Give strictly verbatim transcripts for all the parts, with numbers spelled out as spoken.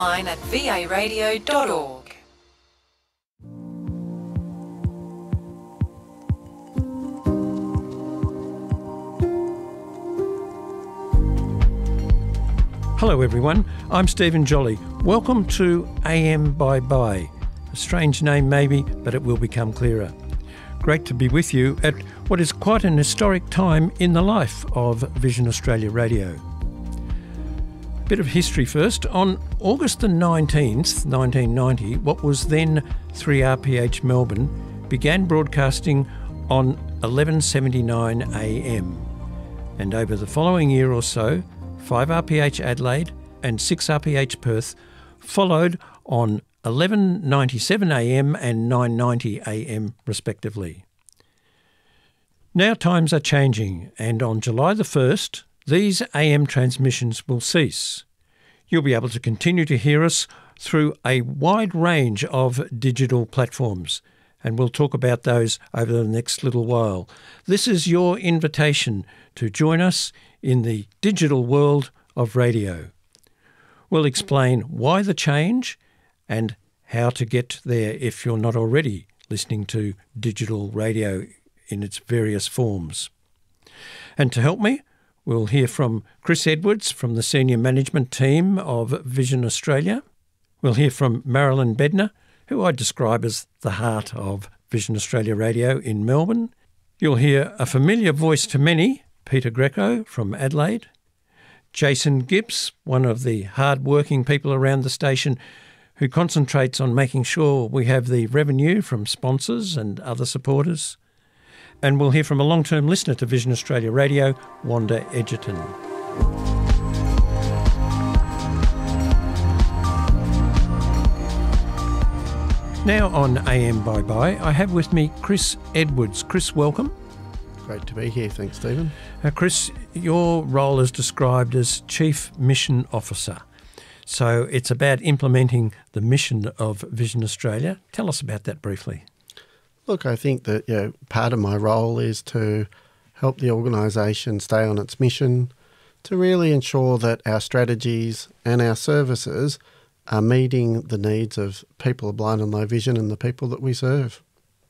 Online at v a radio dot org. Hello everyone, I'm Stephen Jolly. Welcome to A M Bye Bye. A strange name maybe, but it will become clearer. Great to be with you at what is quite an historic time in the life of Vision Australia Radio. Bit of history first. On August the nineteenth, nineteen ninety, what was then three R P H Melbourne began broadcasting on eleven seventy-nine A M. And over the following year or so, five R P H Adelaide and six R P H Perth followed on eleven ninety-seven A M and nine ninety A M respectively. Now times are changing, and on July the first, these A M transmissions will cease. You'll be able to continue to hear us through a wide range of digital platforms, and we'll talk about those over the next little while. This is your invitation to join us in the digital world of radio. We'll explain why the change and how to get there if you're not already listening to digital radio in its various forms. And to help me, we'll hear from Chris Edwards from the senior management team of Vision Australia. We'll hear from Marilyn Bednar, who I describe as the heart of Vision Australia Radio in Melbourne. You'll hear a familiar voice to many, Peter Greco from Adelaide. Jason Gibbs, one of the hard-working people around the station who concentrates on making sure we have the revenue from sponsors and other supporters. And we'll hear from a long-term listener to Vision Australia Radio, Wanda Edgerton. Now on A M Bye Bye, I have with me Chris Edwards. Chris, welcome. Great to be here. Thanks, Stephen. Now, Chris, your role is described as Chief Mission Officer. So it's about implementing the mission of Vision Australia. Tell us about that briefly. Look, I think that you know, part of my role is to help the organisation stay on its mission, to really ensure that our strategies and our services are meeting the needs of people with blind and low vision and the people that we serve.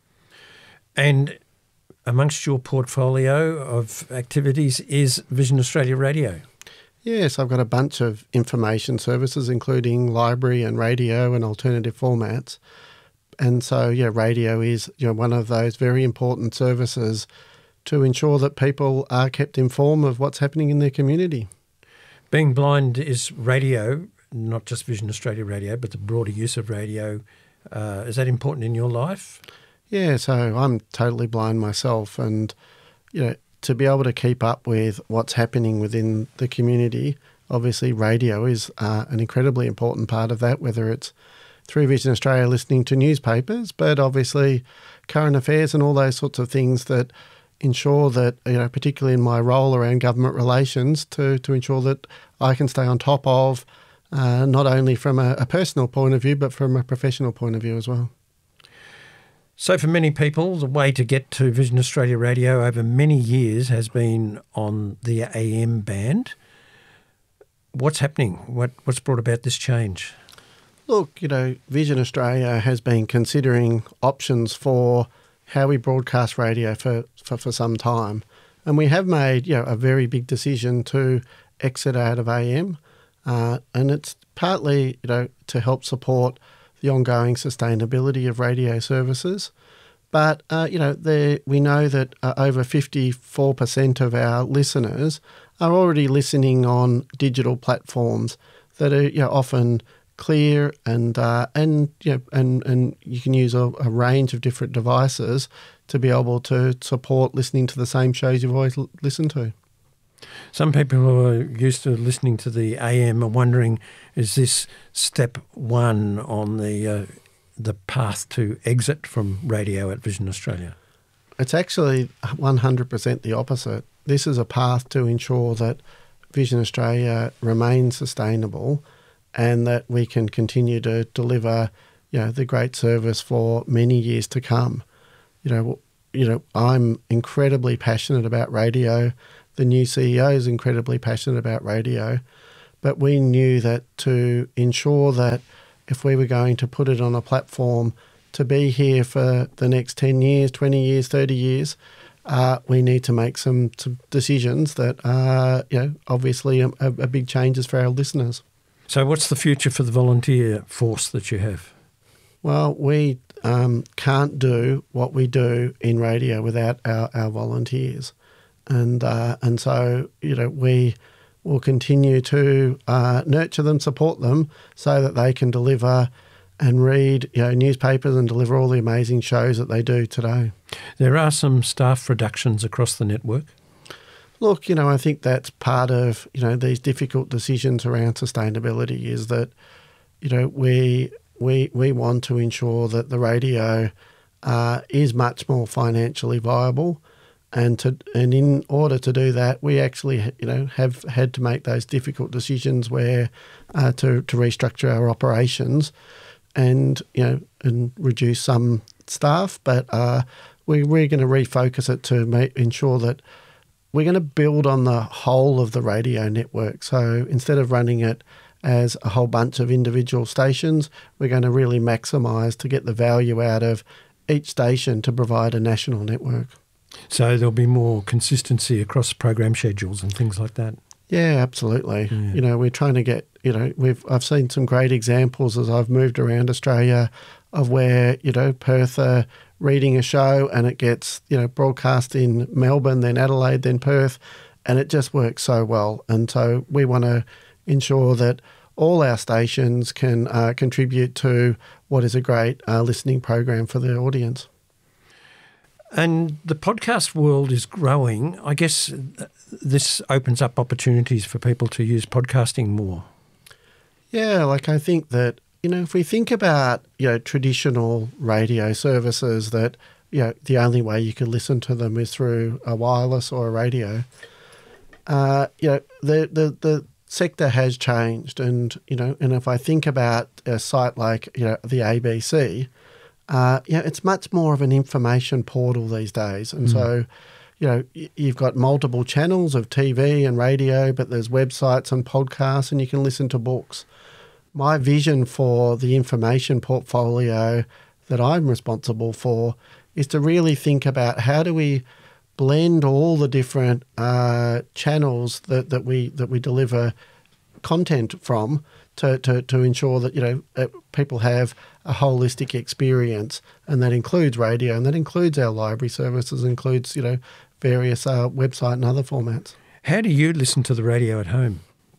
And amongst your portfolio of activities is Vision Australia Radio. Yes, I've got a bunch of information services, including library and radio and alternative formats. And so, yeah, radio is you know, one of those very important services to ensure that people are kept informed of what's happening in their community. Being blind is radio, not just Vision Australia Radio, but the broader use of radio. Uh, is that important in your life? Yeah, so I'm totally blind myself, and you know, to be able to keep up with what's happening within the community, obviously radio is uh, an incredibly important part of that, whether it's through Vision Australia listening to newspapers, but obviously current affairs and all those sorts of things that ensure that, you know, particularly in my role around government relations, to, to ensure that I can stay on top of, uh, not only from a, a personal point of view, but from a professional point of view as well. So for many people, the way to get to Vision Australia Radio over many years has been on the A M band. What's happening? What, what's brought about this change? Look, you know, Vision Australia has been considering options for how we broadcast radio for, for, for some time. And we have made, you know, a very big decision to exit out of A M. Uh, and it's partly, you know, to help support the ongoing sustainability of radio services. But, uh, you know, there, we know that uh, over fifty-four percent of our listeners are already listening on digital platforms that are, you know, often clear and uh, and you know, and and you can use a, a range of different devices to be able to support listening to the same shows you've always l- listened to. Some people who are used to listening to the A M are wondering, is this step one on the uh, the path to exit from radio at Vision Australia? It's actually one hundred percent the opposite. This is a path to ensure that Vision Australia remains sustainable and that we can continue to deliver, you know, the great service for many years to come. You know, you know, I'm incredibly passionate about radio. The new C E O is incredibly passionate about radio. but we knew that to ensure that if we were going to put it on a platform to be here for the next ten years, twenty years, thirty years, uh, we need to make some, some decisions that are, you know, obviously a, a big changes for our listeners. So what's the future for the volunteer force that you have? Well, we um, can't do what we do in radio without our, our volunteers. And uh, and so, you know, we will continue to uh, nurture them, support them so that they can deliver and read, you know, newspapers and deliver all the amazing shows that they do today. There are some staff reductions across the network. Look, you know, I think that's part of, you know, these difficult decisions around sustainability is that, you know, we we we want to ensure that the radio uh, is much more financially viable. And to and in order to do that, we actually, you know, have had to make those difficult decisions where uh, to to restructure our operations, and you know, and reduce some staff. But uh, we we're going to refocus it to make ensure that we're going to build on the whole of the radio network. So instead of running it as a whole bunch of individual stations, we're going to really maximise to get the value out of each station to provide a national network. So there'll be more consistency across program schedules and things like that. Yeah, absolutely. Yeah. You know, we're trying to get, you know, we've I've seen some great examples as I've moved around Australia of where, you know, Perth are reading a show and it gets, you know, broadcast in Melbourne, then Adelaide, then Perth, and it just works so well. And so we want to ensure that all our stations can uh, contribute to what is a great uh, listening program for the audience. And the podcast world is growing. I guess this opens up opportunities for people to use podcasting more. Yeah, like I think that, you know, if we think about, you know, traditional radio services that, you know, the only way you could listen to them is through a wireless or a radio, uh, you know, the, the, the sector has changed. And, you know, and if I think about a site like, you know, the A B C, Uh, yeah, it's much more of an information portal these days. And mm. so, you know, you've got multiple channels of T V and radio, but there's websites and podcasts and you can listen to books. My vision for the information portfolio that I'm responsible for is to really think about how do we blend all the different uh, channels that, that we that we deliver content from to, to, to ensure that, you know, uh, people have a holistic experience, and that includes radio, and that includes our library services, includes, you know, various uh, website and other formats. How do you listen to the radio at home?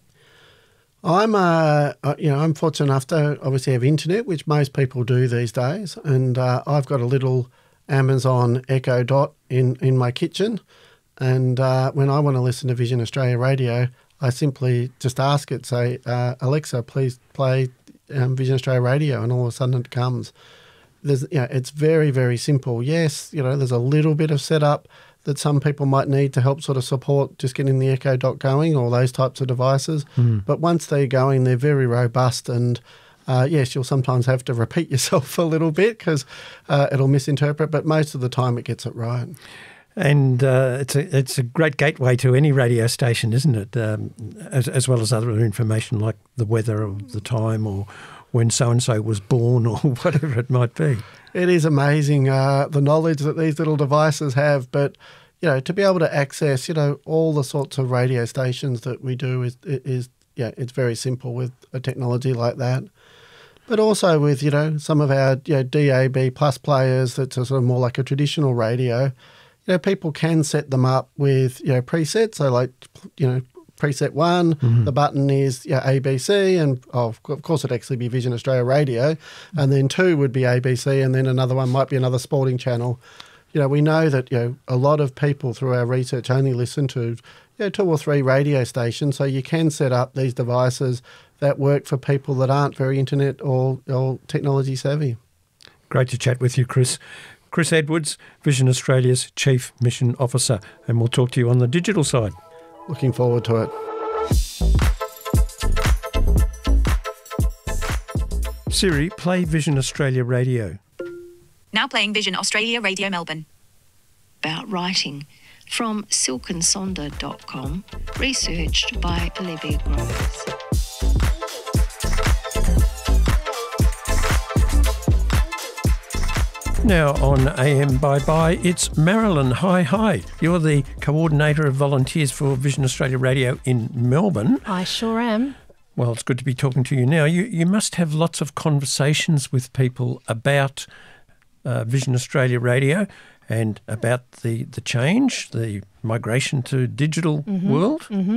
I'm, uh, you know, I'm fortunate enough to obviously have internet, which most people do these days, and uh, I've got a little Amazon Echo Dot in, in my kitchen, and uh, when I want to listen to Vision Australia Radio, I simply just ask it, say, uh, Alexa, please play um, Vision Australia Radio, and all of a sudden it comes. There's, you know, it's very, very simple. Yes, you know, there's a little bit of setup that some people might need to help sort of support just getting the Echo Dot going or those types of devices. Mm. But once they're going, they're very robust, and uh, yes, you'll sometimes have to repeat yourself a little bit because uh, it'll misinterpret, but most of the time it gets it right. And uh, it's a it's a great gateway to any radio station, isn't it? Um, as, as well as other information like the weather or the time or when so-and-so was born or whatever it might be. It is amazing uh, the knowledge that these little devices have, but, you know, to be able to access, you know, all the sorts of radio stations that we do is, is yeah, it's very simple with a technology like that. But also with, you know, some of our, you know, D A B plus players that's sort of more like a traditional radio. You know, people can set them up with, you know, presets. So like, you know, preset one, mm-hmm. the button is, you know, A B C, and oh, of course it'd actually be Vision Australia Radio. And then two would be A B C, and then another one might be another sporting channel. You know, we know that, you know, a lot of people through our research only listen to, you know, two or three radio stations. So you can set up these devices that work for people that aren't very internet or, or technology savvy. Great to chat with you, Chris. Chris Edwards, Vision Australia's Chief Mission Officer, and we'll talk to you on the digital side. Looking forward to it. Siri, play Vision Australia Radio. Now playing Vision Australia Radio Melbourne. About writing. from silkensonder dot com, researched by Olivia Groves. Now on A M Bye Bye, it's Marilyn. Hi, hi. You're the coordinator of volunteers for Vision Australia Radio in Melbourne. I sure am. Well, it's good to be talking to you now. You you must have lots of conversations with people about uh, Vision Australia Radio and about the, the change, the migration to digital mm-hmm. world. Mm-hmm.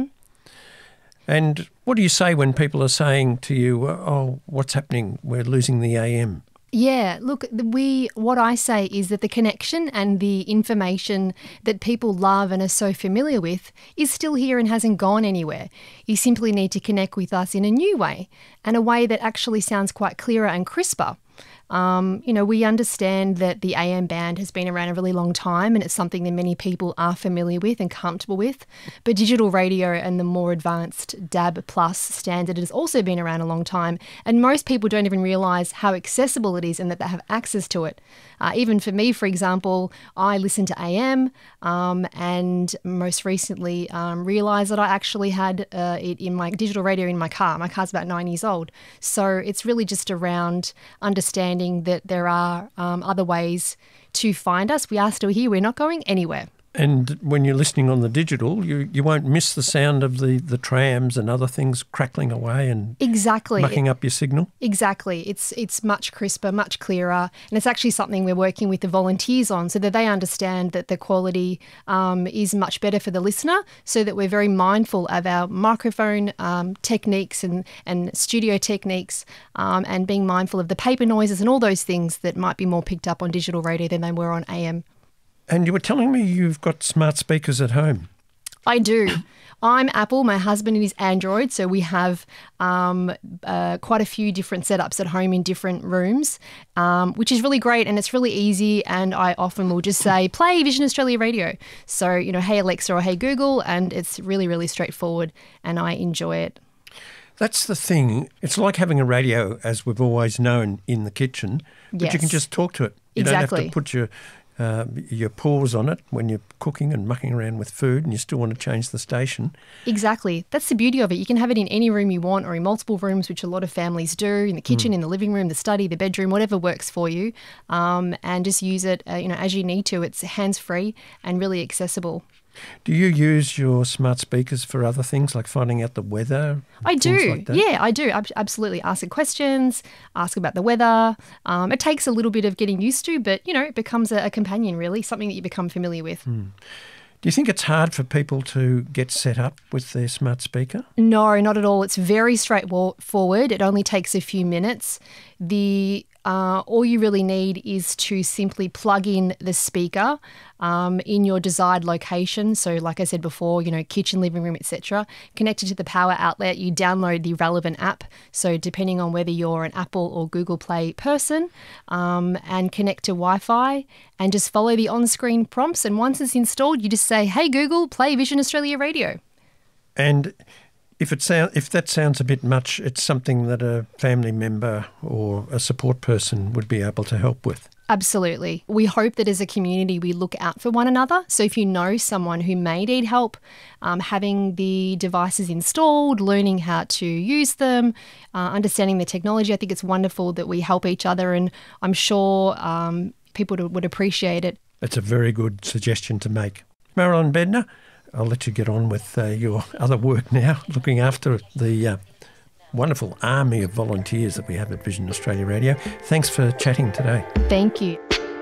And what do you say when people are saying to you, oh, what's happening? We're losing the A M. Yeah, look, we. what I say is that the connection and the information that people love and are so familiar with is still here and hasn't gone anywhere. You simply need to connect with us in a new way, and a way that actually sounds quite clearer and crisper. Um, you know, we understand that the A M band has been around a really long time, and it's something that many people are familiar with and comfortable with. But digital radio and the more advanced D A B plus standard has also been around a long time, and most people don't even realise how accessible it is and that they have access to it. Uh, even for me, for example, I listen to A M um, and most recently um, realised that I actually had uh, it in my digital radio in my car. My car's about nine years old. So it's really just around understanding that there are um, other ways to find us. We are still here. We're not going anywhere. And when you're listening on the digital, you, you won't miss the sound of the, the trams and other things crackling away and exactly mucking up your signal. Exactly. It's it's much crisper, much clearer, and it's actually something we're working with the volunteers on so that they understand that the quality um, is much better for the listener, so that we're very mindful of our microphone um, techniques and, and studio techniques um, and being mindful of the paper noises and all those things that might be more picked up on digital radio than they were on A M. And you were telling me you've got smart speakers at home. I do. I'm Apple. My husband is Android, so we have um, uh, quite a few different setups at home in different rooms, um, which is really great, and it's really easy. And I often will just say, play Vision Australia Radio. So, you know, hey Alexa or hey Google, and it's really, really straightforward, and I enjoy it. That's the thing. It's like having a radio, as we've always known, in the kitchen, but Yes. you can just talk to it. You Exactly. don't have to put your uh, your paws on it when you're cooking and mucking around with food and you still want to change the station. Exactly. That's the beauty of it. You can have it in any room you want or in multiple rooms, which a lot of families do, in the kitchen, mm. in the living room, the study, the bedroom, whatever works for you, um, and just use it uh, you know, as you need to. It's hands-free and really accessible. Do you use your smart speakers for other things like finding out the weather? I do. Like that? Yeah, I do. Ab- absolutely. Ask it questions, ask about the weather. Um, it takes a little bit of getting used to, but, you know, it becomes a, a companion, really, something that you become familiar with. Mm. Do you think it's hard for people to get set up with their smart speaker? No, not at all. It's very straightforward. It only takes a few minutes. The uh, all you really need is to simply plug in the speaker um, in your desired location. So, like I said before, you know, kitchen, living room, et cetera. Connected to the power outlet, you download the relevant app. So, depending on whether you're an Apple or Google Play person, um, and connect to Wi-Fi, and just follow the on-screen prompts. And once it's installed, you just say, "Hey Google, play Vision Australia Radio." And if it sound, if that sounds a bit much, it's something that a family member or a support person would be able to help with. Absolutely. We hope that as a community we look out for one another. So if you know someone who may need help um, having the devices installed, learning how to use them, uh, understanding the technology, I think it's wonderful that we help each other, and I'm sure um, people would appreciate it. It's a very good suggestion to make. Marilyn Bednar, I'll let you get on with uh, your other work now, looking after the uh, wonderful army of volunteers that we have at Vision Australia Radio. Thanks for chatting today. Thank you.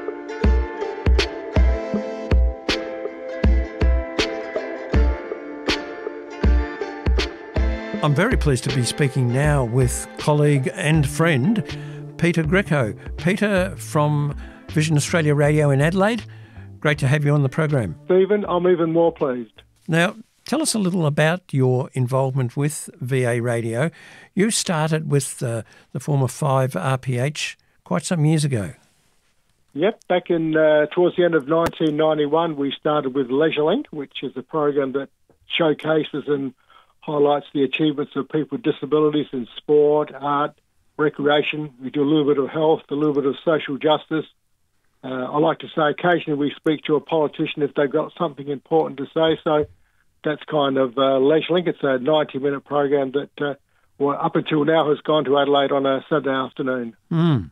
I'm very pleased to be speaking now with colleague and friend Peter Greco. Peter from Vision Australia Radio in Adelaide. Great to have you on the program. Stephen, I'm even more pleased. Now, tell us a little about your involvement with V A Radio. You started with uh, the former five R P H quite some years ago. Yep, back in uh, towards the end of nineteen ninety-one, we started with LeisureLink, which is a program that showcases and highlights the achievements of people with disabilities in sport, art, recreation. We do a little bit of health, a little bit of social justice, uh, I like to say occasionally we speak to a politician if they've got something important to say. So that's kind of uh, LeisureLink. It's a ninety-minute program that, uh, well, up until now, has gone to Adelaide on a Saturday afternoon. Mm.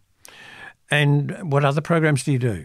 And what other programs do you do?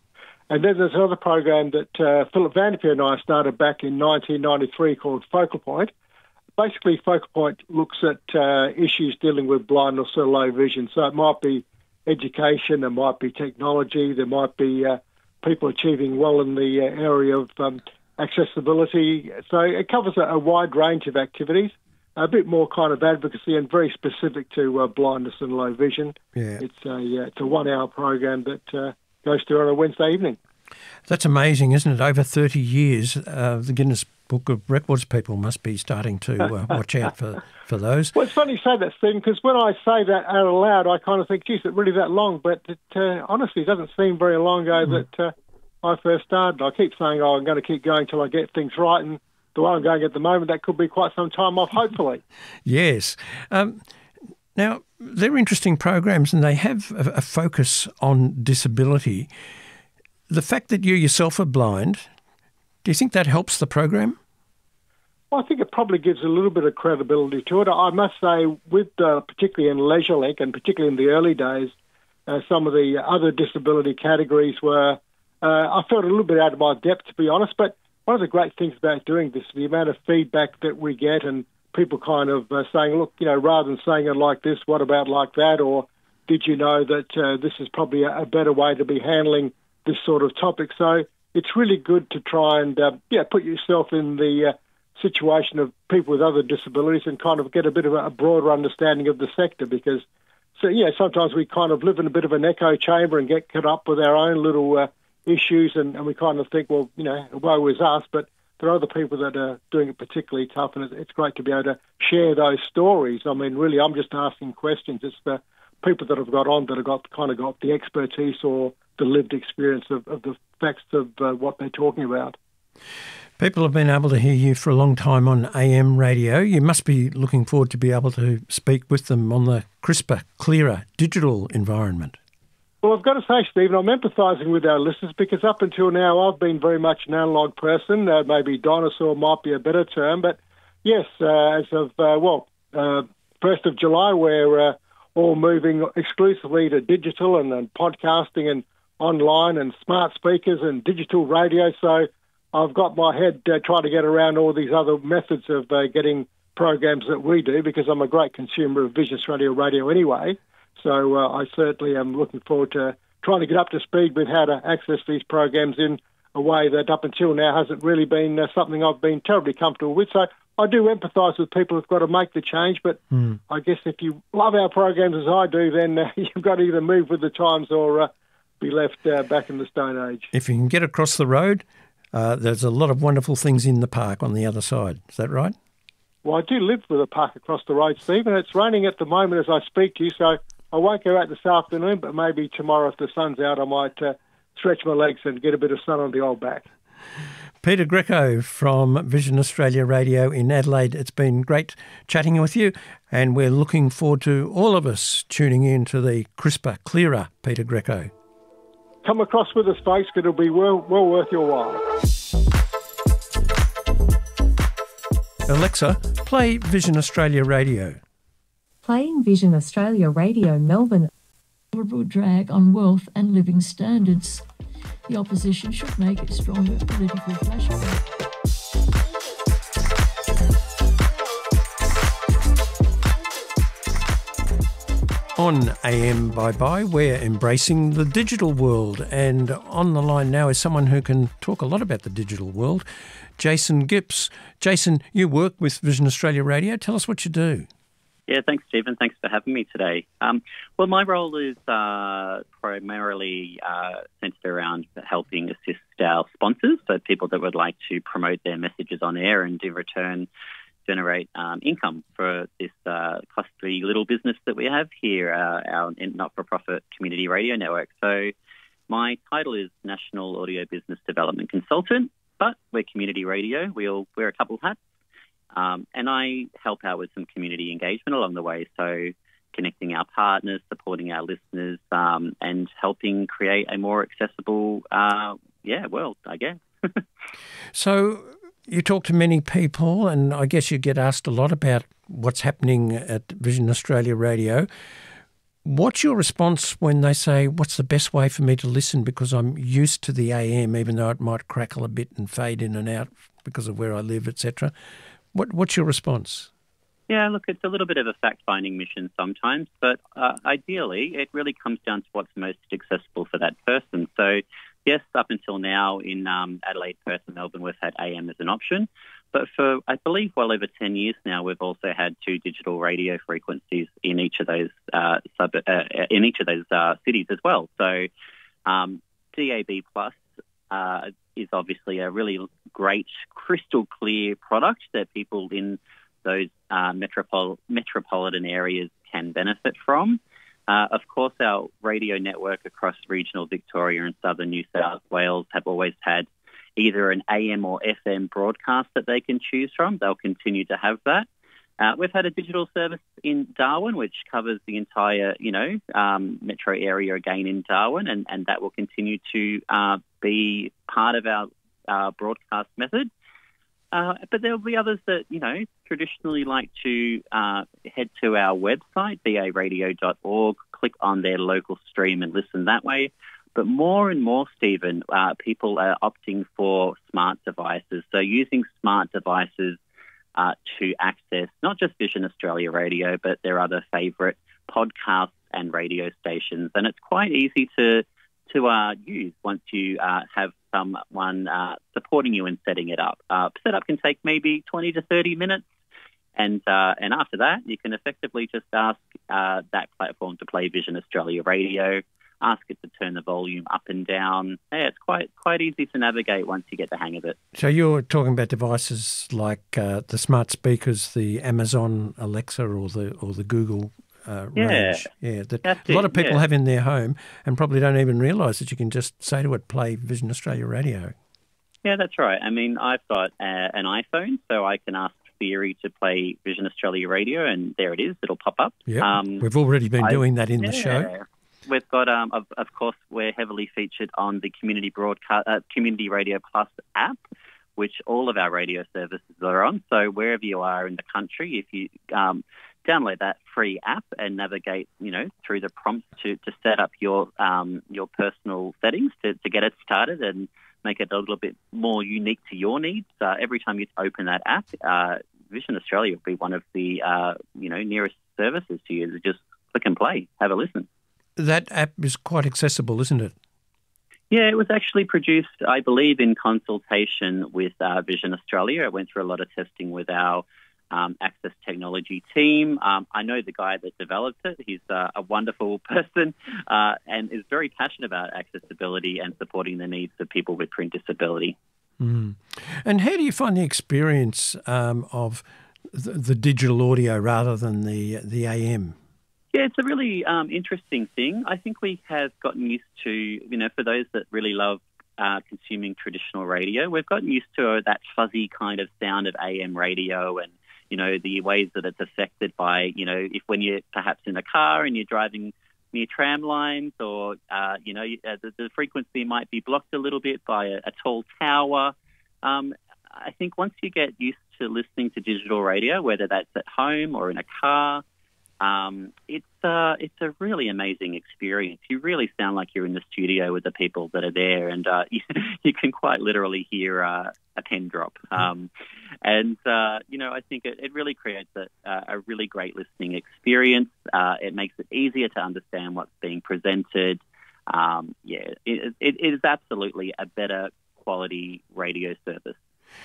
And then there's another program that uh, Philip Vanderpeer and I started back in nineteen ninety-three called Focal Point. Basically, Focal Point looks at uh, issues dealing with blindness or low vision. So it might be education, it might be technology, there might be uh, people achieving well in the uh, area of um, accessibility. So it covers a, a wide range of activities, a bit more kind of advocacy and very specific to uh, blindness and low vision. Yeah. It's a, uh, it's a one-hour program that uh, goes through on a Wednesday evening. That's amazing, isn't it? Over thirty years, uh, the Guinness Book of Records people must be starting to uh, watch out for, for those. Well, it's funny you say that, Stephen, because when I say that out loud, I kind of think, geez, it really that long? But it uh, honestly doesn't seem very long ago mm. that uh, I first started. I keep saying, oh, I'm going to keep going till I get things right, and the way I'm going at the moment, that could be quite some time off, hopefully. Yes. Um, now, they're interesting programs, and they have a, a focus on disability. The fact that you yourself are blind, do you think that helps the program? Well, I think it probably gives a little bit of credibility to it. I must say, with uh, particularly in LeisureLink and particularly in the early days, uh, some of the other disability categories were, uh, I felt a little bit out of my depth, to be honest. But one of the great things about doing this, the amount of feedback that we get and people kind of uh, saying, look, you know, rather than saying it like this, what about like that? Or did you know that uh, this is probably a, a better way to be handling this sort of topic? So it's really good to try and, uh, yeah, put yourself in the uh, situation of people with other disabilities and kind of get a bit of a, a broader understanding of the sector, because, so yeah, sometimes we kind of live in a bit of an echo chamber and get caught up with our own little uh, issues, and, and we kind of think, well, you know, woe is us, but there are other people that are doing it particularly tough, and it's, it's great to be able to share those stories. I mean, really, I'm just asking questions. It's the people that have got on that have got kind of got the expertise or the lived experience of, of the facts of uh, what they're talking about. People have been able to hear you for a long time on A M radio. You must be looking forward to be able to speak with them on the crisper, clearer digital environment. Well, I've got to say, Stephen, I'm empathising with our listeners, because up until now I've been very much an analogue person. Uh, maybe dinosaur might be a better term, but yes, uh, as of, uh, well, uh, first of July, we're uh, all moving exclusively to digital and, and podcasting and online and smart speakers and digital radio. So I've got my head uh, trying to get around all these other methods of uh, getting programs that we do, because I'm a great consumer of Vision Australia radio anyway. So uh, I certainly am looking forward to trying to get up to speed with how to access these programs in a way that up until now hasn't really been uh, something I've been terribly comfortable with. So I do empathise with people who've got to make the change, but mm. I guess if you love our programs as I do, then uh, you've got to either move with the times or uh, be left uh, back in the Stone Age. If you can get across the road, uh, there's a lot of wonderful things in the park on the other side. Is that right? Well, I do live with a park across the road, Steve, and it's raining at the moment as I speak to you, so I won't go out this afternoon, but maybe tomorrow if the sun's out, I might uh, stretch my legs and get a bit of sun on the old back. Peter Greco from Vision Australia Radio in Adelaide. It's been great chatting with you, and we're looking forward to all of us tuning in to the crisper, clearer Peter Greco. Come across with us, folks, because it'll be well, well worth your while. Alexa, play Vision Australia Radio. Playing Vision Australia Radio Melbourne. Liberal drag on wealth and living standards. The opposition should make it stronger political flashback. On A M Bye Bye, we're embracing the digital world, and on the line now is someone who can talk a lot about the digital world, Jason Gips. Jason, you work with Vision Australia Radio. Tell us what you do. Yeah, thanks, Stephen. Thanks for having me today. Um, well, my role is uh, primarily uh, centred around helping assist our sponsors, so people that would like to promote their messages on air and in return generate um, income for this uh, costly little business that we have here, uh, our not-for-profit community radio network. So my title is National Audio Business Development Consultant, but we're community radio. We all wear a couple hats. Um, and I help out with some community engagement along the way. So connecting our partners, supporting our listeners, um, and helping create a more accessible, uh, yeah, world, I guess. So you talk to many people, and I guess you get asked a lot about what's happening at Vision Australia Radio. What's your response when they say, what's the best way for me to listen because I'm used to the A M, even though it might crackle a bit and fade in and out because of where I live, et cetera? What, what's your response? Yeah, look, it's a little bit of a fact-finding mission sometimes, but uh, ideally it really comes down to what's most accessible for that person. So, yes, up until now in um, Adelaide, Perth and Melbourne, we've had A M as an option. But for, I believe, well over ten years now, we've also had two digital radio frequencies in each of those uh, sub, uh, in each of those uh, cities as well. So um, D A B Plus uh, is obviously a really great, crystal clear product that people in those uh, metropol- metropolitan areas can benefit from. Uh, of course, our radio network across regional Victoria and southern New South Wales have always had either an A M or F M broadcast that they can choose from. They'll continue to have that. Uh, we've had a digital service in Darwin, which covers the entire, you know, um, metro area again in Darwin, and, and that will continue to uh, be part of our uh, broadcast method. Uh, but there will be others that, you know, traditionally like to uh, head to our website, v a radio dot org, click on their local stream and listen that way. But more and more, Stephen, uh, people are opting for smart devices. So using smart devices uh, to access not just Vision Australia Radio, but their other favourite podcasts and radio stations. And it's quite easy to to uh, use once you uh, have someone uh, supporting you in setting it up. Uh, setup can take maybe twenty to thirty minutes. And uh, and after that, you can effectively just ask uh, that platform to play Vision Australia Radio, ask it to turn the volume up and down. Yeah, it's quite quite easy to navigate once you get the hang of it. So you're talking about devices like uh, the smart speakers, the Amazon Alexa or the or the Google uh, yeah. range. Yeah, that That's a lot it, of people yeah. have in their home and probably don't even realise that you can just say to it, play Vision Australia Radio. Yeah, that's right. I mean, I've got uh, an iPhone, so I can ask Siri to play Vision Australia Radio, and there it is. It'll pop up. Yeah, um, we've already been I, doing that in yeah. the show. We've got, um, of, of course, we're heavily featured on the Community Broadcast, uh, Community Radio Plus app, which all of our radio services are on. So wherever you are in the country, if you um, download that free app and navigate, you know, through the prompts to, to set up your um, your personal settings to, to get it started and make it a little bit more unique to your needs. Uh, every time you open that app, uh, Vision Australia will be one of the, uh, you know, nearest services to you. Just click and play, have a listen. That app is quite accessible, isn't it? Yeah, it was actually produced, I believe, in consultation with uh, Vision Australia. It went through a lot of testing with our um, access technology team. Um, I know the guy that developed it. He's uh, a wonderful person uh, and is very passionate about accessibility and supporting the needs of people with print disability. Mm. And how do you find the experience um, of the, the digital audio rather than the the A M? Yeah, it's a really um, interesting thing. I think we have gotten used to, you know, for those that really love uh, consuming traditional radio, we've gotten used to that fuzzy kind of sound of A M radio and, you know, the ways that it's affected by, you know, if when you're perhaps in a car and you're driving near tram lines or, uh, you know, uh, the, the frequency might be blocked a little bit by a, a tall tower. Um, I think once you get used to listening to digital radio, whether that's at home or in a car, Um, it's uh, it's a really amazing experience. You really sound like you're in the studio with the people that are there, and uh, you, you can quite literally hear uh, a pen drop. Um, and uh, you know, I think it, it really creates a, a really great listening experience. Uh, it makes it easier to understand what's being presented. Um, yeah, it, it, it is absolutely a better quality radio service.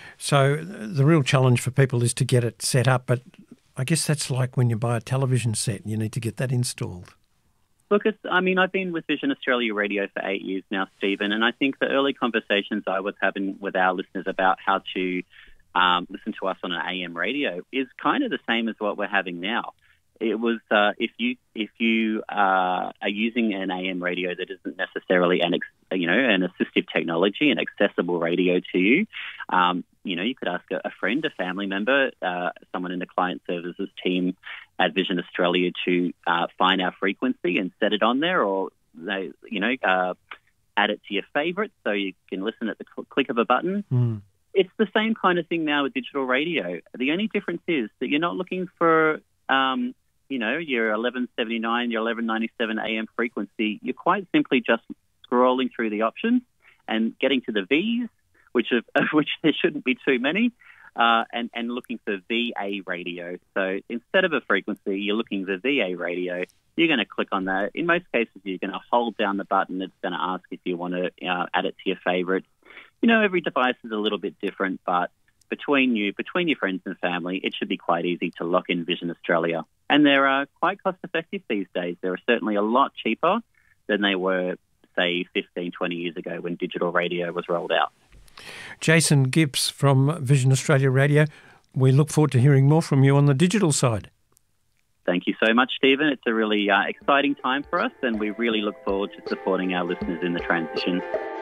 So the real challenge for people is to get it set up, but I guess that's like when you buy a television set, you need to get that installed. Look, it's, I mean, I've been with Vision Australia Radio for eight years now, Stephen, and I think the early conversations I was having with our listeners about how to um, listen to us on an A M radio is kind of the same as what we're having now. It was uh, if you if you uh, are using an A M radio that isn't necessarily an you know an assistive technology, an accessible radio to you. Um, You know, you could ask a friend, a family member, uh, someone in the client services team, at Vision Australia to uh, find our frequency and set it on there, or they, you know, uh, add it to your favourites so you can listen at the cl- click of a button. Mm. It's the same kind of thing now with digital radio. The only difference is that you're not looking for, um, you know, your eleven seventy-nine, your eleven ninety-seven A M frequency. You're quite simply just scrolling through the options and getting to the V's, which of, of which there shouldn't be too many. Uh, and, and looking for V A radio. So instead of a frequency, you're looking for V A radio. You're going to click on that. In most cases, you're going to hold down the button. It's going to ask if you want to uh, add it to your favourites. You know, every device is a little bit different, but between you, between your friends and family, it should be quite easy to lock in Vision Australia. And they're uh, quite cost-effective these days. They're certainly a lot cheaper than they were, say, fifteen, twenty years ago when digital radio was rolled out. Jason Gibbs from Vision Australia Radio. We look forward to hearing more from you on the digital side. Thank you so much, Stephen. It's a really uh, exciting time for us, and we really look forward to supporting our listeners in the transition.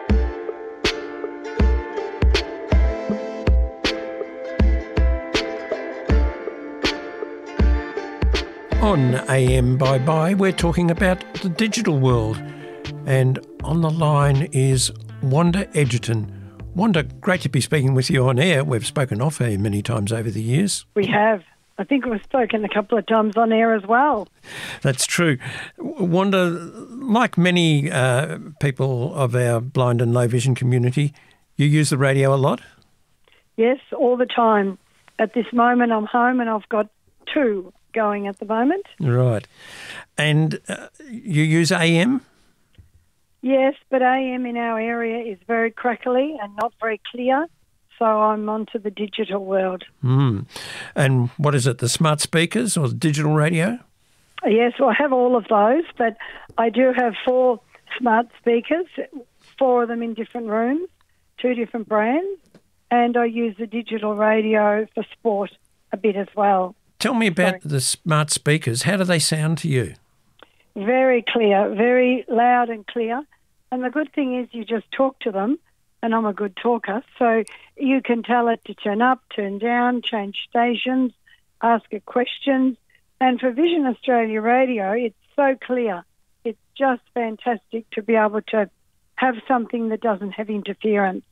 On A M Bye Bye, we're talking about the digital world. And on the line is Wanda Edgerton. Wanda, great to be speaking with you on air. We've spoken off air many times over the years. We have. I think we've spoken a couple of times on air as well. That's true. Wanda, like many uh, people of our blind and low vision community, you use the radio a lot? Yes, all the time. At this moment, I'm home and I've got two going at the moment. Right. And uh, you use A M? Yes, but A M in our area is very crackly and not very clear, so I'm onto the digital world. Mm. And what is it, the smart speakers or the digital radio? Yes, well, I have all of those, but I do have four smart speakers, four of them in different rooms, two different brands, and I use the digital radio for sport a bit as well. Tell me about Sorry. the smart speakers. How do they sound to you? Very clear, very loud and clear. And the good thing is you just talk to them, and I'm a good talker, so you can tell it to turn up, turn down, change stations, ask it questions. And for Vision Australia Radio, it's so clear. It's just fantastic to be able to have something that doesn't have interference.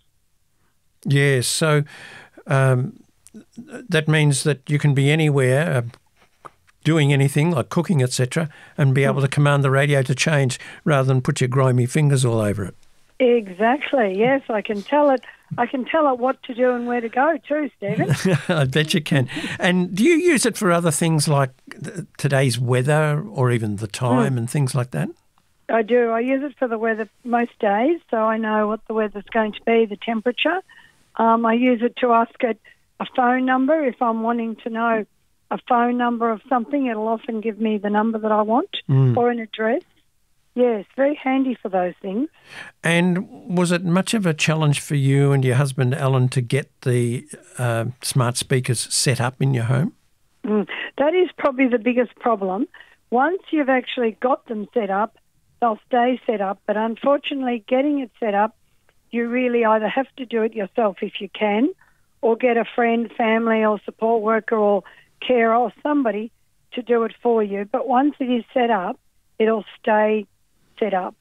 Yes, so um, that means that you can be anywhere, uh, doing anything like cooking, et cetera, and be able to command the radio to change rather than put your grimy fingers all over it. Exactly. Yes, I can tell it. I can tell it what to do and where to go too, Stephen. I bet you can. And do you use it for other things like th- today's weather or even the time mm. and things like that? I do. I use it for the weather most days, so I know what the weather's going to be, the temperature. Um, I use it to ask it a phone number if I'm wanting to know a phone number of something. It'll often give me the number that I want mm. or an address. Yes, very handy for those things. And was it much of a challenge for you and your husband, Alan, to get the uh, smart speakers set up in your home? Mm, that is probably the biggest problem. Once you've actually got them set up, they'll stay set up. But unfortunately, getting it set up, you really either have to do it yourself if you can, or get a friend, family or support worker or carer or somebody to do it for you. But once it is set up, it'll stay set up.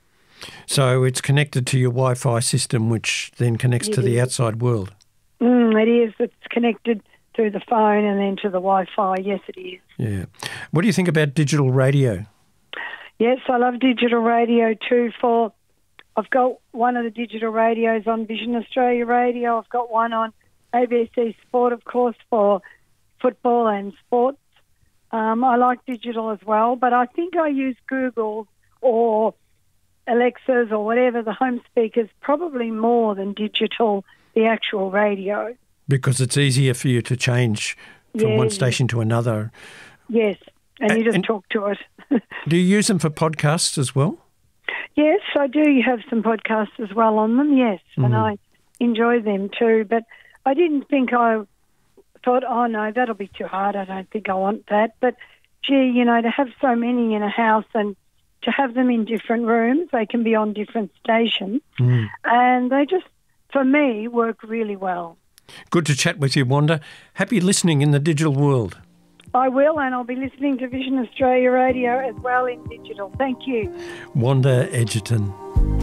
So it's connected to your Wi-Fi system, which then connects it to the is. outside world. Mm, it is. It's connected through the phone and then to the Wi-Fi. Yes, it is. Yeah. What do you think about digital radio? Yes, I love digital radio too. For I've got one of the digital radios on Vision Australia Radio. I've got one on A B C Sport, of course, for football and sports. Um, I like digital as well, but I think I use Google or Alexas or whatever, the home speakers, probably more than digital, the actual radio. Because it's easier for you to change from yes. one station to another. Yes, and you just and talk to it. Do you use them for podcasts as well? Yes, I do have some podcasts as well on them, yes, mm. and I enjoy them too. But I didn't think I thought, oh, no, that'll be too hard. I don't think I want that. But, gee, you know, to have so many in a house and to have them in different rooms, they can be on different stations, mm. and they just, for me, work really well. Good to chat with you, Wanda. Happy listening in the digital world. I will, and I'll be listening to Vision Australia Radio as well in digital. Thank you. Wanda Edgerton.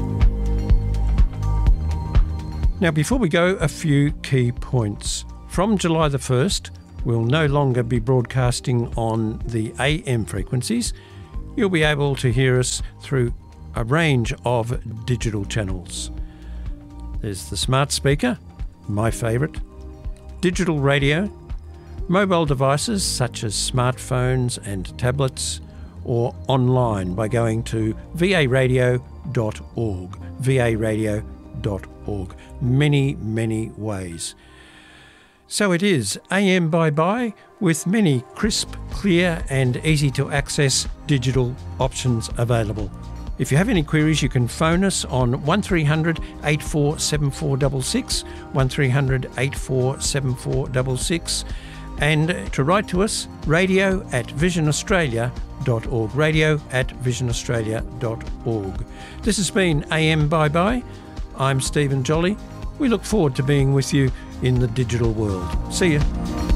Now, before we go, a few key points. From July the first, we'll no longer be broadcasting on the A M frequencies. You'll be able to hear us through a range of digital channels. There's the smart speaker, my favourite, digital radio, mobile devices such as smartphones and tablets, or online by going to v a radio dot org. v a radio dot org. Many, many ways. So it is A M Bye-Bye with many crisp, clear and easy to access digital options available. If you have any queries, you can phone us on one three hundred, eight four seven four six six, one three hundred, eight four seven four six six, and to write to us, radio at vision australia dot org, radio at vision australia dot org. This has been A M Bye-Bye. I'm Stephen Jolly. We look forward to being with you in the digital world. See you.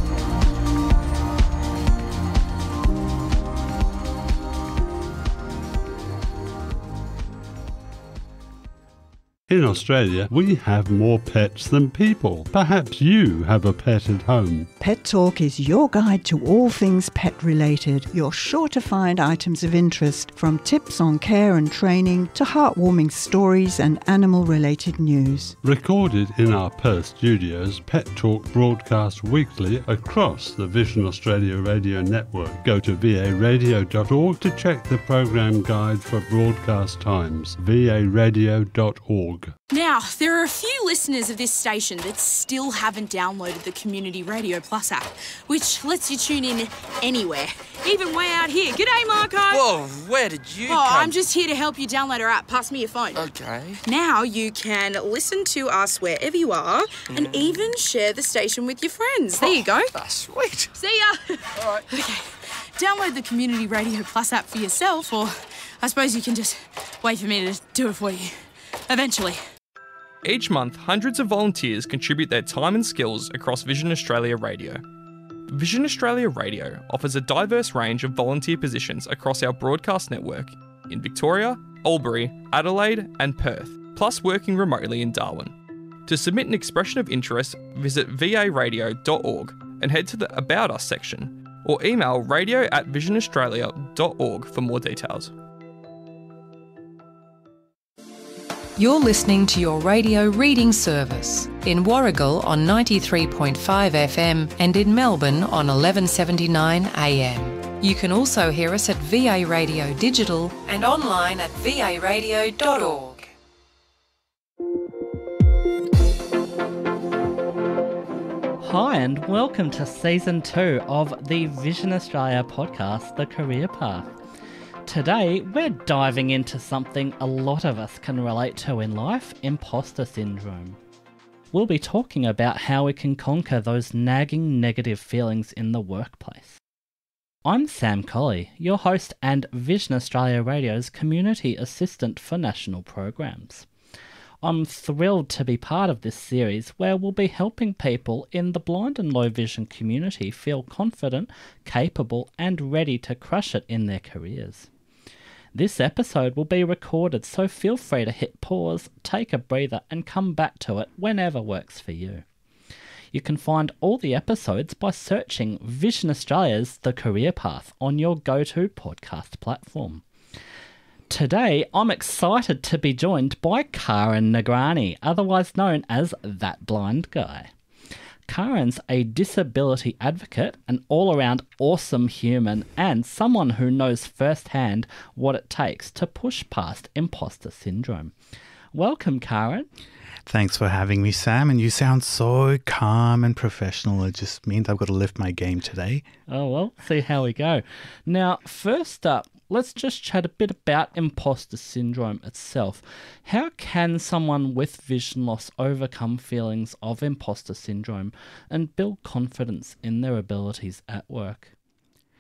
In Australia, we have more pets than people. Perhaps you have a pet at home. Pet Talk is your guide to all things pet related. You're sure to find items of interest, from tips on care and training to heartwarming stories and animal related news. Recorded in our Perth studios, Pet Talk broadcasts weekly across the Vision Australia Radio Network. Go to v a radio dot org to check the program guide for broadcast times. v a radio dot org. Now, there are a few listeners of this station that still haven't downloaded the Community Radio Plus app, which lets you tune in anywhere, even way out here. G'day, Marco. Whoa, where did you Oh, come? I'm just here to help you download our app. Pass me your phone. Okay. Now you can listen to us wherever you are and even share the station with your friends. There you go. Ah, sweet. See ya. All right. Okay. Download the Community Radio Plus app for yourself, or I suppose you can just wait for me to do it for you. Eventually. Each month, hundreds of volunteers contribute their time and skills across Vision Australia Radio. Vision Australia Radio offers a diverse range of volunteer positions across our broadcast network in Victoria, Albury, Adelaide and Perth, plus working remotely in Darwin. To submit an expression of interest, visit v a radio dot org and head to the About Us section, or email radio at vision australia dot org for more details. You're listening to your radio reading service in Warragul on ninety-three point five F M and in Melbourne on eleven seventy-nine A M. You can also hear us at V A Radio Digital and online at v a radio dot org. Hi and welcome to Season two of the Vision Australia podcast, The Career Path. Today, we're diving into something a lot of us can relate to in life, imposter syndrome. We'll be talking about how we can conquer those nagging negative feelings in the workplace. I'm Sam Colley, your host and Vision Australia Radio's Community Assistant for National Programs. I'm thrilled to be part of this series where we'll be helping people in the blind and low vision community feel confident, capable and ready to crush it in their careers. This episode will be recorded, so feel free to hit pause, take a breather and come back to it whenever works for you. You can find all the episodes by searching Vision Australia's The Career Path on your go-to podcast platform. Today, I'm excited to be joined by Karan Nagrani, otherwise known as That Blind Guy. Karan's a disability advocate, an all-around awesome human, and someone who knows firsthand what it takes to push past imposter syndrome. Welcome, Karan. Thanks for having me, Sam, and you sound so calm and professional. It just means I've got to lift my game today. Oh, well, see how we go. Now, first up, let's just chat a bit about imposter syndrome itself. How can someone with vision loss overcome feelings of imposter syndrome and build confidence in their abilities at work?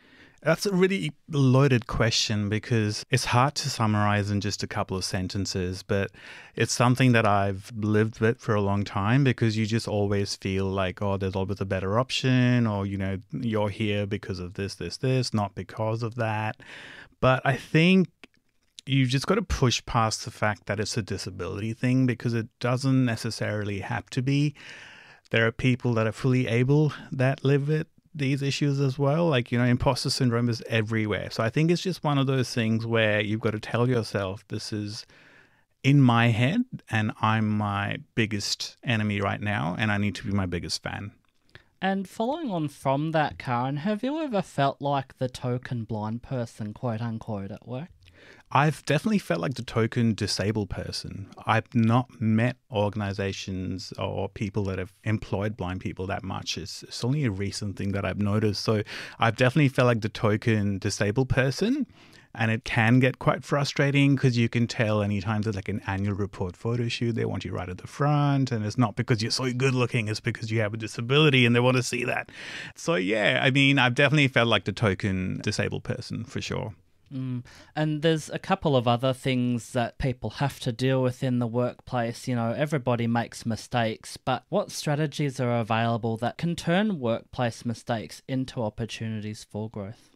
That's a really loaded question because it's hard to summarize in just a couple of sentences, but it's something that I've lived with for a long time because you just always feel like, oh, there's always a better option, or, you know, you're here because of this, this, this, not because of that. But I think you've just got to push past the fact that it's a disability thing because it doesn't necessarily have to be. There are people that are fully able that live with these issues as well. Like, you know, imposter syndrome is everywhere. So I think it's just one of those things where you've got to tell yourself, this is in my head and I'm my biggest enemy right now and I need to be my biggest fan. And following on from that, Karen, have you ever felt like the token blind person, quote unquote, at work? I've definitely felt like the token disabled person. I've not met organizations or people that have employed blind people that much. It's, it's only a recent thing that I've noticed. So I've definitely felt like the token disabled person. And it can get quite frustrating because you can tell anytime there's like an annual report photo shoot, they want you right at the front. And it's not because you're so good looking, it's because you have a disability and they want to see that. So yeah, I mean, I've definitely felt like the token disabled person for sure. Mm. And there's a couple of other things that people have to deal with in the workplace. You know, everybody makes mistakes, but what strategies are available that can turn workplace mistakes into opportunities for growth?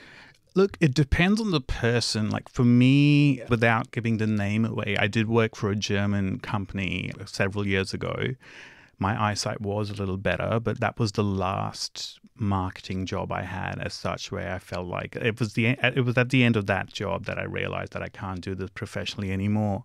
Look, it depends on the person. Like for me, without giving the name away, I did work for a German company several years ago. My eyesight was a little better, but that was the last marketing job I had as such, where I felt like it was the it was at the end of that job that I realized that I can't do this professionally anymore.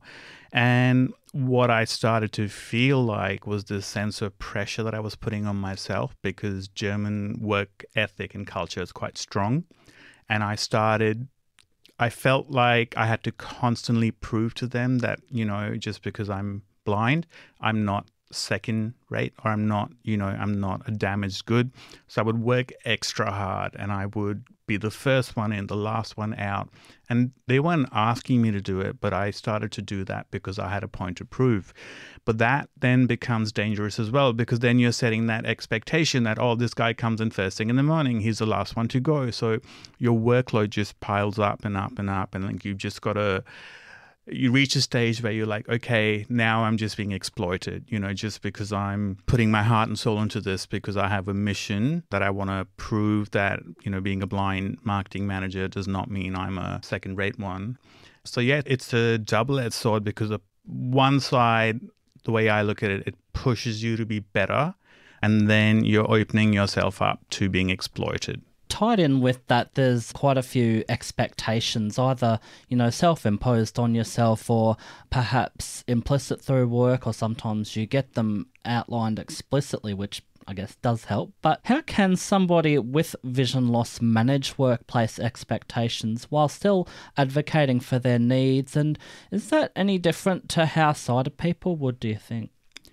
And what I started to feel like was this sense of pressure that I was putting on myself because German work ethic and culture is quite strong. And I started, I felt like I had to constantly prove to them that, you know, just because I'm blind, I'm not second rate or I'm not, you know, I'm not a damaged good. So I would work extra hard and I would be the first one in, the last one out. And they weren't asking me to do it, but I started to do that because I had a point to prove. But that then becomes dangerous as well because then you're setting that expectation that, oh, this guy comes in first thing in the morning, he's the last one to go. So your workload just piles up and up and up and like you've just got to you reach a stage where you're like, okay, now I'm just being exploited, you know, just because I'm putting my heart and soul into this because I have a mission that I want to prove that, you know, being a blind marketing manager does not mean I'm a second-rate one. So yeah, it's a double-edged sword because of one side, the way I look at it, it pushes you to be better, and then you're opening yourself up to being exploited. Tied in with that, there's quite a few expectations, either, you know, self-imposed on yourself or perhaps implicit through work, or sometimes you get them outlined explicitly, which I guess does help. But how can somebody with vision loss manage workplace expectations while still advocating for their needs? And is that any different to how sighted people would, do you think?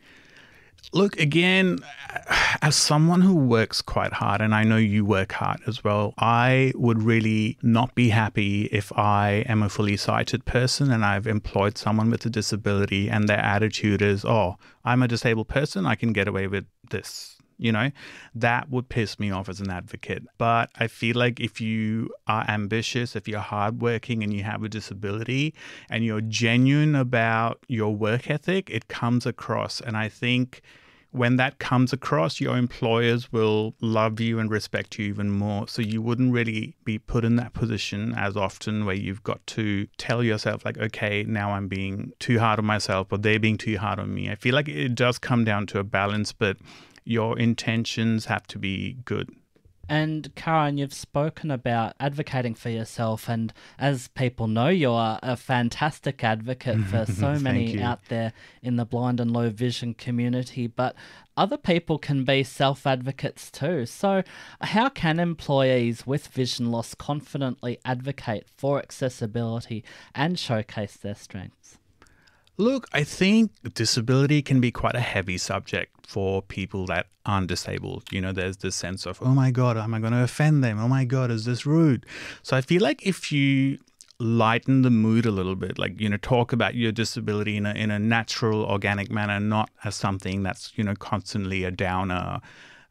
Look, again, as someone who works quite hard, and I know you work hard as well, I would really not be happy if I am a fully sighted person and I've employed someone with a disability and their attitude is, oh, I'm a disabled person, I can get away with this. You know, that would piss me off as an advocate. But I feel like if you are ambitious, if you're hardworking and you have a disability and you're genuine about your work ethic, it comes across. And I think when that comes across, your employers will love you and respect you even more. So you wouldn't really be put in that position as often where you've got to tell yourself like, okay, now I'm being too hard on myself or they're being too hard on me. I feel like it does come down to a balance, but your intentions have to be good. And Karen, you've spoken about advocating for yourself, and as people know, you are a fantastic advocate for so many out there in the blind and low vision community, but other people can be self-advocates too. So how can employees with vision loss confidently advocate for accessibility and showcase their strengths? Look, I think disability can be quite a heavy subject for people that aren't disabled. You know, there's this sense of, oh my God, am I going to offend them? Oh my God, is this rude? So I feel like if you lighten the mood a little bit, like, you know, talk about your disability in a, in a natural, organic manner, not as something that's, you know, constantly a downer,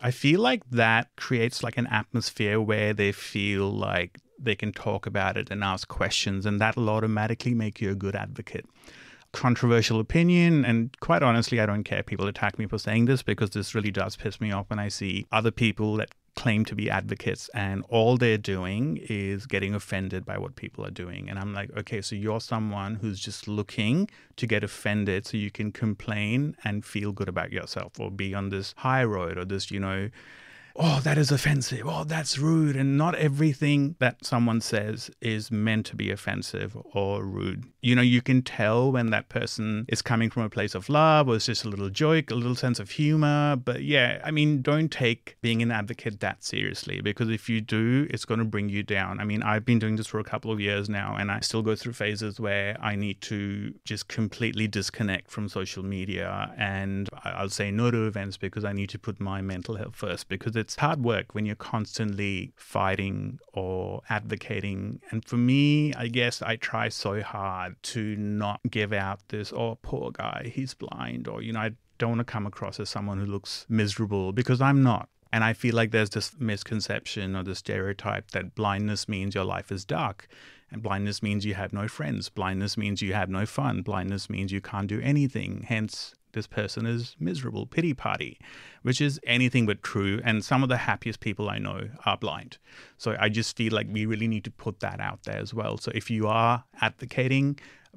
I feel like that creates like an atmosphere where they feel like they can talk about it and ask questions, and that'll automatically make you a good advocate. Controversial opinion, and quite honestly, I don't care. People attack me for saying this because this really does piss me off when I see other people that claim to be advocates and all they're doing is getting offended by what people are doing. And I'm like, okay, so you're someone who's just looking to get offended so you can complain and feel good about yourself, or be on this high road, or this, you know, oh, that is offensive, oh, that's rude. And not everything that someone says is meant to be offensive or rude. You know, you can tell when that person is coming from a place of love, or it's just a little joke, a little sense of humor. But yeah, I mean, don't take being an advocate that seriously, because if you do, it's going to bring you down. I mean, I've been doing this for a couple of years now, and I still go through phases where I need to just completely disconnect from social media, and I'll say no to events because I need to put my mental health first, because it's hard work when you're constantly fighting or advocating. And for me, I guess I try so hard to not give out this, oh, poor guy, he's blind, or, you know, I don't want to come across as someone who looks miserable, because I'm not. And I feel like there's this misconception or the stereotype that blindness means your life is dark. And blindness means you have no friends. Blindness means you have no fun. Blindness means you can't do anything. Hence, this person is miserable, pity party, which is anything but true. And some of the happiest people I know are blind. So I just feel like we really need to put that out there as well. So if you are advocating,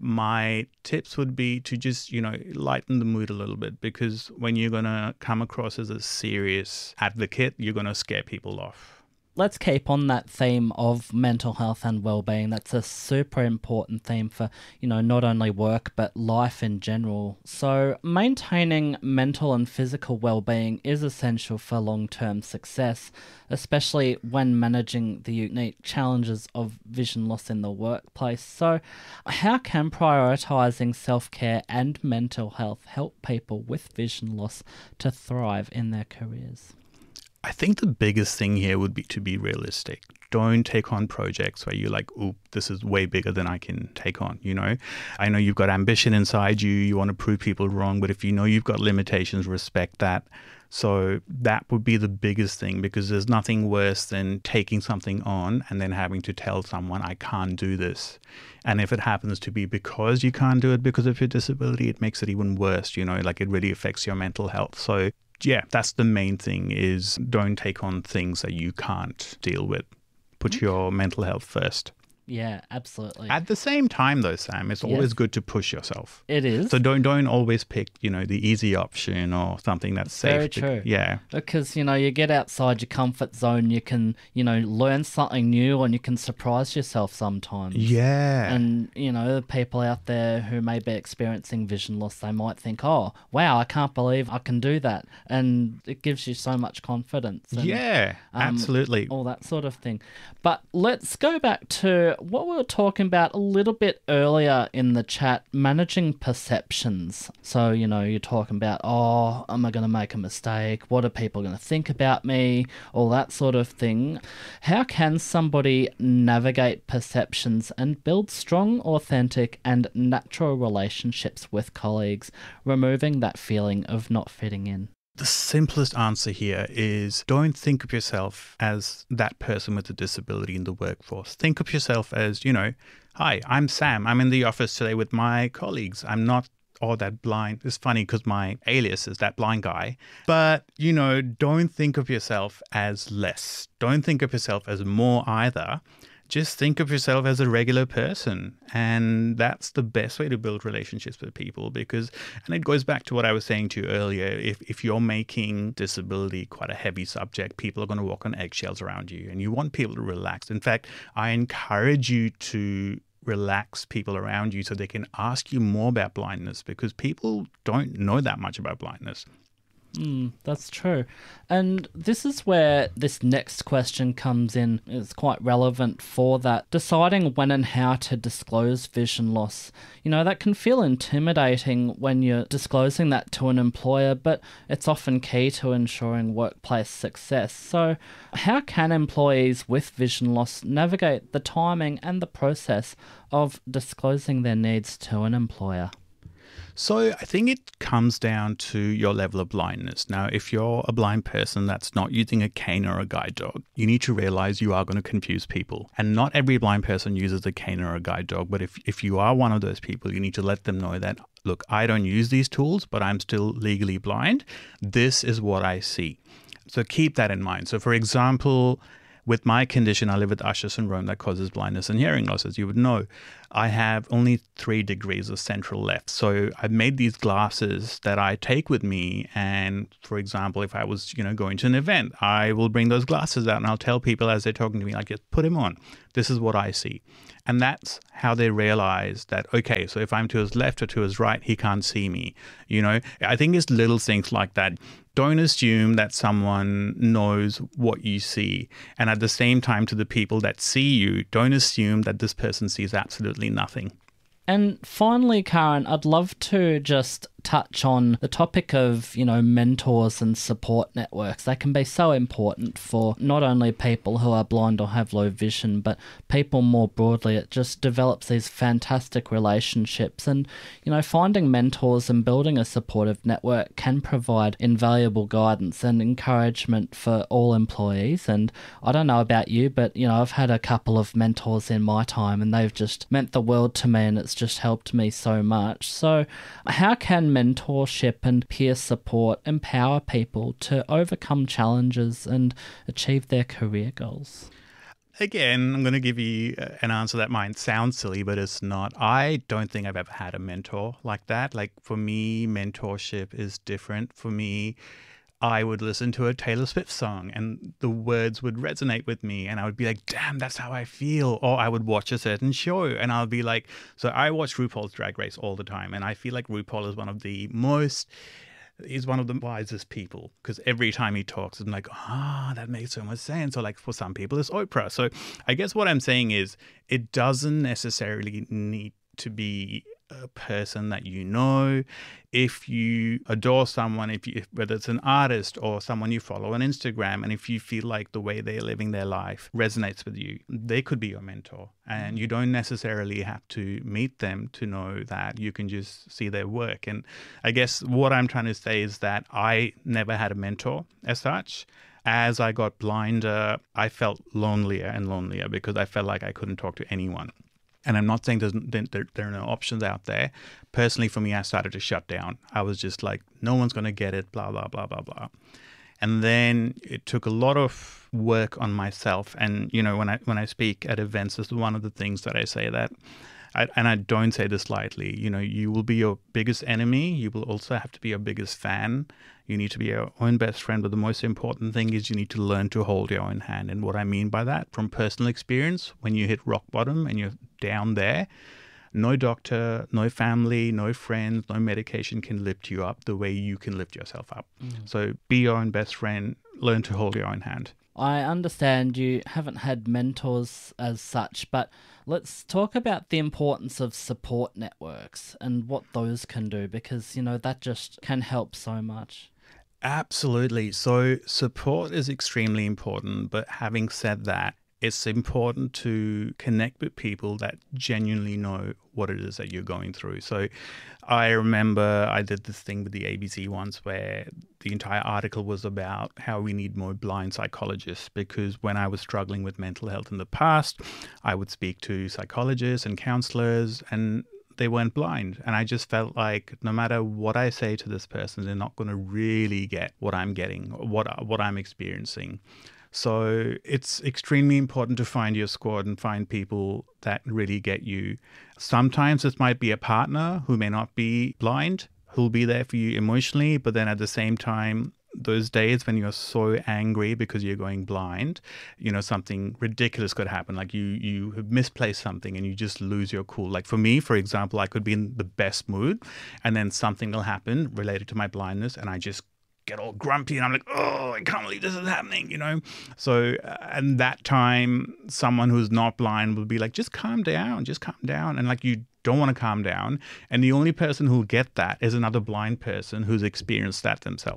my tips would be to just, you know, lighten the mood a little bit, because when you're going to come across as a serious advocate, you're going to scare people off. Let's keep on that theme of mental health and well-being. That's a super important theme for, you know, not only work, but life in general. So maintaining mental and physical well-being is essential for long-term success, especially when managing the unique challenges of vision loss in the workplace. So how can prioritising self-care and mental health help people with vision loss to thrive in their careers? I think the biggest thing here would be to be realistic. Don't take on projects where you're like, oop, this is way bigger than I can take on, you know? I know you've got ambition inside you, you want to prove people wrong, but if you know you've got limitations, respect that. So that would be the biggest thing, because there's nothing worse than taking something on and then having to tell someone, I can't do this. And if it happens to be because you can't do it because of your disability, it makes it even worse, you know, like it really affects your mental health. So yeah, that's the main thing, is don't take on things that you can't deal with. Put your mental health first. Yeah, absolutely. At the same time, though, Sam, it's Yes. always good to push yourself. It is. So don't don't always pick, you know, the easy option or something that's safe. Very to- true. Yeah. Because, you know, you get outside your comfort zone, you can, you know, learn something new, and you can surprise yourself sometimes. Yeah. And, you know, the people out there who may be experiencing vision loss, they might think, oh, wow, I can't believe I can do that. And it gives you so much confidence. And, Yeah, absolutely. All that sort of thing. But let's go back to what we were talking about a little bit earlier in the chat, managing perceptions. So, you know, you're talking about, oh, am I going to make a mistake? What are people going to think about me? All that sort of thing. How can somebody navigate perceptions and build strong, authentic, and natural relationships with colleagues, removing that feeling of not fitting in? The simplest answer here is don't think of yourself as that person with a disability in the workforce. Think of yourself as, you know, hi, I'm Sam. I'm in the office today with my colleagues. I'm not all that blind. It's funny because my alias is that blind guy. But, you know, don't think of yourself as less. Don't think of yourself as more either. Just think of yourself as a regular person. And that's the best way to build relationships with people, because, and it goes back to what I was saying to you earlier, if, if you're making disability quite a heavy subject, people are going to walk on eggshells around you, and you want people to relax. In fact, I encourage you to relax people around you so they can ask you more about blindness, because people don't know that much about blindness. Mm, that's true. And this is where this next question comes in. It's quite relevant for that. Deciding when and how to disclose vision loss. You know, that can feel intimidating when you're disclosing that to an employer, but it's often key to ensuring workplace success. So how can employees with vision loss navigate the timing and the process of disclosing their needs to an employer? So I think it comes down to your level of blindness. Now, if you're a blind person that's not using a cane or a guide dog, you need to realize you are going to confuse people. And not every blind person uses a cane or a guide dog. But if, if you are one of those people, you need to let them know that, look, I don't use these tools, but I'm still legally blind. This is what I see. So keep that in mind. So for example, with my condition, I live with Usher syndrome that causes blindness and hearing loss, as you would know. I have only three degrees of central left. So I've made these glasses that I take with me. And for example, if I was, you know, going to an event, I will bring those glasses out and I'll tell people as they're talking to me, like, just put them on. This is what I see. And that's how they realize that, okay, so if I'm to his left or to his right, he can't see me. You know, I think it's little things like that. Don't assume that someone knows what you see. And at the same time, to the people that see you, don't assume that this person sees absolutely nothing. And finally, Karen, I'd love to just touch on the topic of, you know, mentors and support networks. They can be so important for not only people who are blind or have low vision, but people more broadly. It just develops these fantastic relationships. And, you know, finding mentors and building a supportive network can provide invaluable guidance and encouragement for all employees. And I don't know about you, but, you know, I've had a couple of mentors in my time and they've just meant the world to me and it's just helped me so much. So how can mentorship and peer support empower people to overcome challenges and achieve their career goals? Again, I'm going to give you an answer that might sound silly, but it's not. I don't think I've ever had a mentor like that. Like for me, mentorship is different. For me, I would listen to a Taylor Swift song and the words would resonate with me and I would be like, damn, that's how I feel. Or I would watch a certain show and I'll be like, so I watch RuPaul's Drag Race all the time and I feel like RuPaul is one of the most, he's one of the wisest people because every time he talks, I'm like, ah, oh, that makes so much sense. Or like for some people, it's Oprah. So I guess what I'm saying is it doesn't necessarily need to be a person that you know. If you adore someone, if you, whether it's an artist or someone you follow on Instagram, and if you feel like the way they're living their life resonates with you, they could be your mentor. And you don't necessarily have to meet them to know that. You can just see their work. And I guess what I'm trying to say is that I never had a mentor as such. As I got blinder, I felt lonelier and lonelier because I felt like I couldn't talk to anyone. And I'm not saying there's, there, there are no options out there. Personally, for me, I started to shut down. I was just like, no one's going to get it, blah, blah, blah, blah, blah. And then it took a lot of work on myself. And, you know, when I when I speak at events, this is one of the things that I say that, I, and I don't say this lightly, you know, you will be your biggest enemy. You will also have to be your biggest fan. You need to be your own best friend. But the most important thing is you need to learn to hold your own hand. And what I mean by that, from personal experience, when you hit rock bottom and you're down there, no doctor, no family, no friends, no medication can lift you up the way you can lift yourself up. Mm. So be your own best friend, learn to hold your own hand. I understand you haven't had mentors as such, but let's talk about the importance of support networks and what those can do, because, you know, that just can help so much. Absolutely. So support is extremely important, but having said that, it's important to connect with people that genuinely know what it is that you're going through. So I remember I did this thing with the A B C once where the entire article was about how we need more blind psychologists, because when I was struggling with mental health in the past, I would speak to psychologists and counselors and they weren't blind. And I just felt like no matter what I say to this person, they're not going to really get what I'm getting, what what I'm experiencing. So it's extremely important to find your squad and find people that really get you. Sometimes this might be a partner who may not be blind, who'll be there for you emotionally, but then at the same time, those days when you're so angry because you're going blind, you know, something ridiculous could happen. Like you, you have misplaced something and you just lose your cool. Like for me, for example, I could be in the best mood and then something will happen related to my blindness and I just get all grumpy and I'm like, oh, I can't believe this is happening, you know? So, uh, and that time, someone who's not blind will be like, just calm down, just calm down. And like, you don't want to calm down. And the only person who'll get that is another blind person who's experienced that themselves.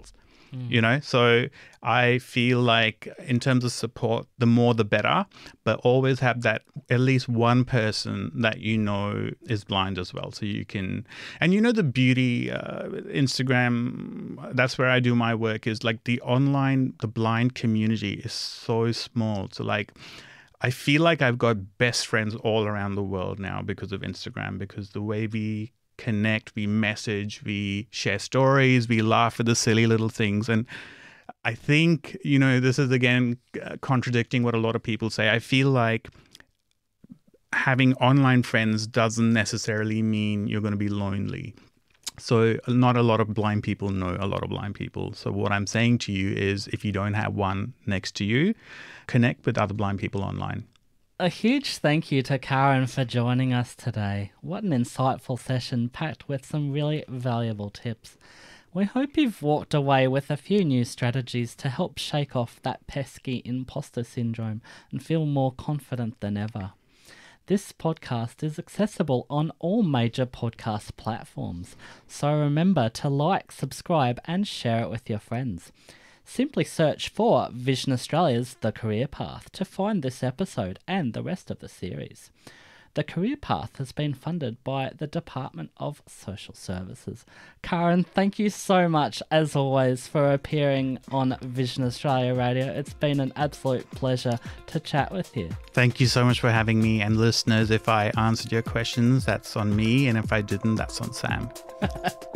Mm. You know, so I feel like in terms of support, the more the better, but always have that at least one person that you know is blind as well. So you can, and you know, the beauty, uh, Instagram, that's where I do my work, is like the online, the blind community is so small. So like, I feel like I've got best friends all around the world now because of Instagram, because the way we connect, we message, we share stories, we laugh at the silly little things. And I think, you know, this is again uh, contradicting what a lot of people say. I feel like having online friends doesn't necessarily mean you're going to be lonely. So not a lot of blind people know a lot of blind people. So what I'm saying to you is, if you don't have one next to you, connect with other blind people online. A huge thank you to Karen for joining us today. What an insightful session packed with some really valuable tips. We hope you've walked away with a few new strategies to help shake off that pesky imposter syndrome and feel more confident than ever. This podcast is accessible on all major podcast platforms, so remember to like, subscribe and share it with your friends. Simply search for Vision Australia's The Career Path to find this episode and the rest of the series. The Career Path has been funded by the Department of Social Services. Karen, thank you so much, as always, for appearing on Vision Australia Radio. It's been an absolute pleasure to chat with you. Thank you so much for having me. And listeners, if I answered your questions, that's on me. And if I didn't, that's on Sam.